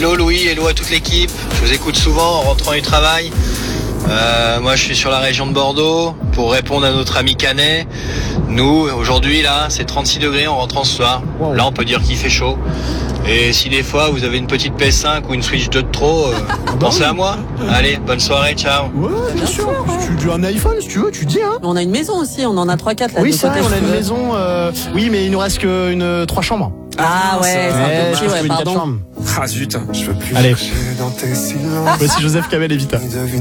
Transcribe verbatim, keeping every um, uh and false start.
Hello Louis, hello à toute l'équipe. Je vous écoute souvent en rentrant du travail. Euh, moi je suis sur la région de Bordeaux pour répondre à notre ami Canet. Nous aujourd'hui là c'est trente-six degrés en rentrant ce soir. Wow. Là on peut dire qu'il fait chaud. Et si des fois vous avez une petite P S cinq ou une Switch deux de trop, euh, pensez à moi. Allez, bonne soirée, ciao. Ouais, bien, bien sûr. sûr. Tu as un iPhone si tu veux, tu dis hein. On a une maison aussi, on en a trois quatre là. Oui, c'est vrai, on a une maison. Euh, oui, mais il nous reste qu'une trois chambres. Ah ouais, c'est un peu petit, ouais, pardon. Ah zut, je veux plus. Allez. Voici Joseph Kamel et Vita.